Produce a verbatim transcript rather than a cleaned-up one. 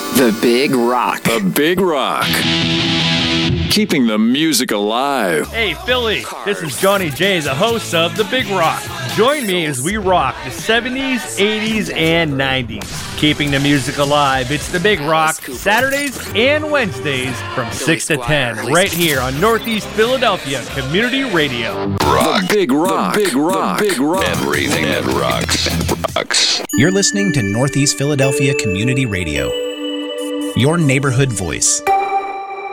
The Big Rock. The Big Rock. Keeping the music alive. Hey, Philly, this is Johnny J, the host of The Big Rock. Join me as we rock the seventies, eighties, and nineties. Keeping the music alive, it's The Big Rock, Saturdays and Wednesdays from six to ten, right here on Northeast Philadelphia Community Radio. Rock. The Big Rock. The Big Rock. The Big Rock. Everything that rocks. Rocks. You're listening to Northeast Philadelphia Community Radio, your neighborhood voice.